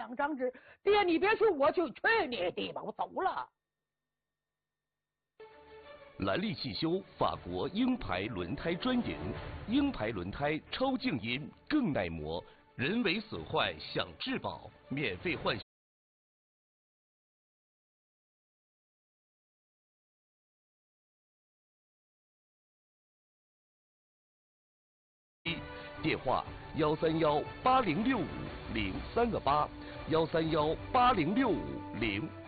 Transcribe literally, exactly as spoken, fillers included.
张张纸。爹，你别说，我就去你地吧，我走了。 兰利汽修法国鹰牌轮胎专营，鹰牌轮胎超静音，更耐磨，人为损坏享质保，免费换。电话幺三幺八零六五零三个八，幺三幺八零六五零。